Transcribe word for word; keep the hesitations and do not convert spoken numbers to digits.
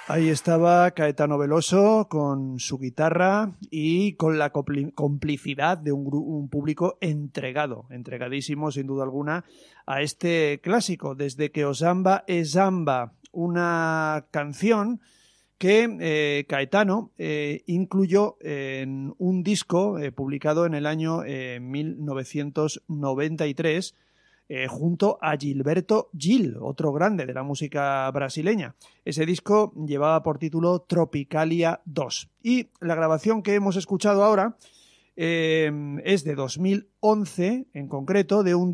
Ahí estaba Caetano Veloso con su guitarra y con la complicidad de un, un público entregado, entregadísimo sin duda alguna a este clásico, Desde que Osamba es Samba, una canción que eh, Caetano eh, incluyó en un disco eh, publicado en el año eh, mil novecientos noventa y tres eh, junto a Gilberto Gil, otro grande de la música brasileña. Ese disco llevaba por título Tropicalia dos. Y la grabación que hemos escuchado ahora eh, es de dos mil once, en concreto, de un